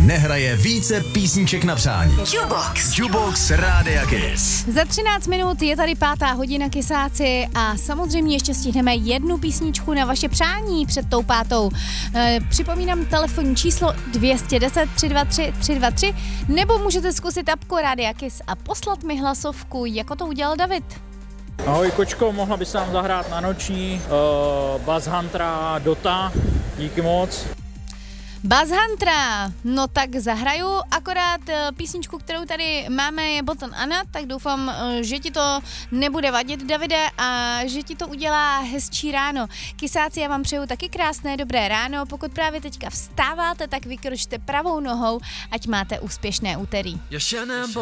nehraje více písniček na přání. Jukebox Rádia Kiss. Za 13 minut je tady 5. hodina Kissáci a samozřejmě ještě stihneme jednu písničku na vaše přání před tou 5. Připomínám telefonní číslo 210 323 323 nebo můžete zkusit apku Rádia Kiss a poslat mi hlasovku, jako to udělal David. Ahoj kočko, mohla bys nám zahrát na noční Buzz Huntera Dota, díky moc. Buzz Huntera, no tak zahraju, akorát písničku, kterou tady máme je Botan Anna, tak doufám, že ti to nebude vadit, Davide, a že ti to udělá hezčí ráno. Kissáci, já vám přeju taky krásné dobré ráno, pokud právě teďka vstáváte, tak vykročte pravou nohou, ať máte úspěšné úterý.